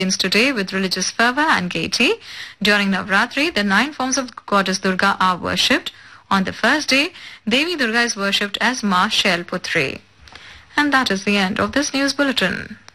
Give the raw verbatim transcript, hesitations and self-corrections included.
begins today with religious fervor and gaiety. During Navratri, the nine forms of goddess Durga are worshipped. On the first day, Devi Durga is worshipped as Ma Shailputri. And that is the end of this news bulletin.